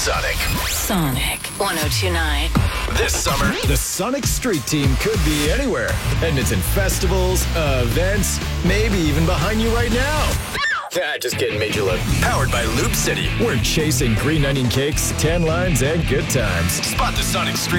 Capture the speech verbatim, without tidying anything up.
Sonic. Sonic one oh two point nine. This summer, the Sonic Street Team could be anywhere. And it's in festivals, events, maybe even behind you right now. Ah, just kidding, made you look. Powered by Loop City. We're chasing green onion cakes, tan lines, and good times. Spot the Sonic Street